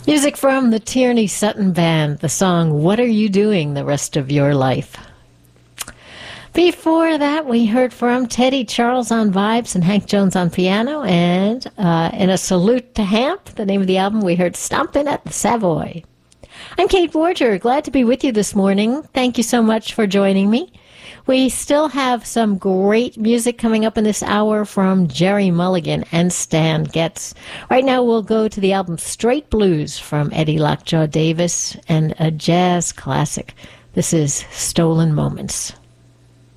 Music from the Tierney Sutton Band, the song What Are You Doing the Rest of Your Life? Before that, we heard from Teddy Charles on vibes and Hank Jones on piano, and in a salute to Hamp, the name of the album, we heard Stompin' at the Savoy. I'm Kate Borger, glad to be with you this morning. Thank you so much for joining me. We still have some great music coming up in this hour from Jerry Mulligan and Stan Getz. Right now we'll go to the album Straight Blues from Eddie Lockjaw Davis and a jazz classic. This is Stolen Moments.